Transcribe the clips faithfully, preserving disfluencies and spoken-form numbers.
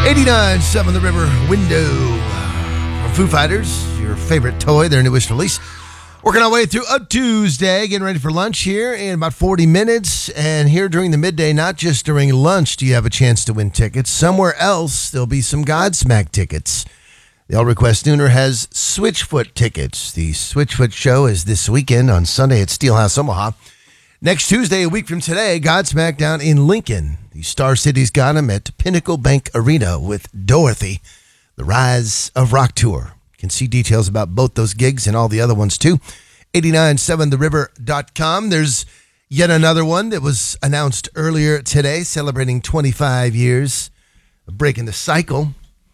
eighty-nine point seven The River Window from Foo Fighters, your favorite toy, their newest release. Working our way through a Tuesday, getting ready for lunch here in about forty minutes. And here during the midday, not just during lunch, do you have a chance to win tickets. Somewhere else, there'll be some Godsmack tickets. The All Request Nooner has Switchfoot tickets. The Switchfoot show is this weekend on Sunday at Steelhouse Omaha. Next Tuesday, a week from today, Godsmack down in Lincoln. The Star City's got him at Pinnacle Bank Arena with Dorothy, the Rise of Rock Tour. You can see details about both those gigs and all the other ones too. eighty-nine seven the river dot com. There's yet another one that was announced earlier today, celebrating twenty-five years of breaking the cycle.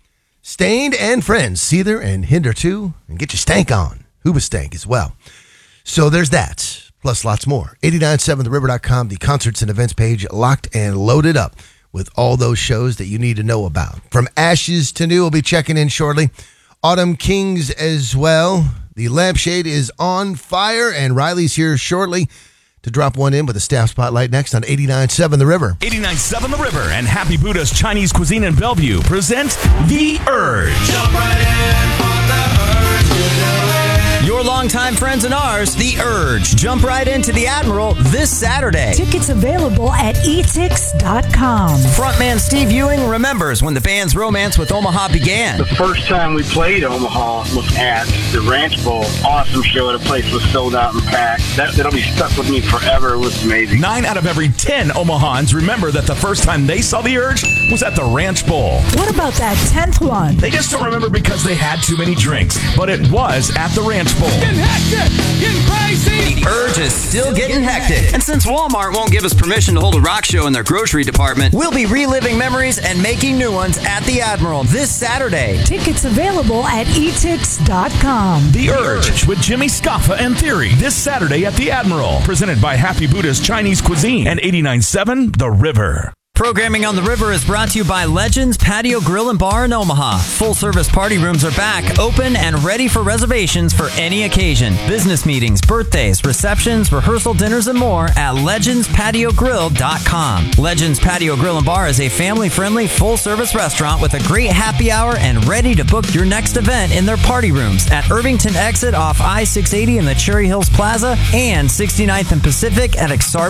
Stained and Friends, Seether and Hinder two, and get your stank on. Hoobastank as well. So there's that. Plus lots more. eighty-nine seven the river dot com, the concerts and events page, locked and loaded up with all those shows that you need to know about. From Ashes to New, we'll be checking in shortly. Autumn Kings as well. The lampshade is on fire, and Riley's here shortly to drop one in with a staff spotlight next on eighty-nine seven The River. eighty-nine seven The River and Happy Buddha's Chinese Cuisine in Bellevue present The Urge. Jump right in on the Urge. Your longtime friends and ours, The Urge. Jump right into the Admiral this Saturday. Tickets available at e tix dot com. Frontman Steve Ewing remembers when the band's romance with Omaha began. The first time we played Omaha was at the Ranch Bowl. Awesome show. The place was sold out and packed. That, that'll be stuck with me forever. It was amazing. Nine out of every ten Omahans remember that the first time they saw The Urge was at the Ranch Bowl. What about that tenth one? They just don't remember because they had too many drinks, but it was at the Ranch Bowl. Getting hectic, getting crazy. The Urge is still getting hectic. And since Walmart won't give us permission to hold a rock show in their grocery department, we'll be reliving memories and making new ones at the Admiral this Saturday. Tickets available at e tix dot com. The Urge with Jimmy Scoffa and Theory this Saturday at the Admiral. Presented by Happy Buddha's Chinese Cuisine and eighty-nine seven The River. Programming on the River is brought to you by Legends Patio Grill and Bar in Omaha. Full-service party rooms are back, open and ready for reservations for any occasion. Business meetings, birthdays, receptions, rehearsal dinners, and more at legends patio grill dot com. Legends Patio Grill and Bar is a family-friendly, full-service restaurant with a great happy hour and ready to book your next event in their party rooms at Irvington Exit off I six eighty in the Cherry Hills Plaza and sixty-ninth and Pacific at Exarban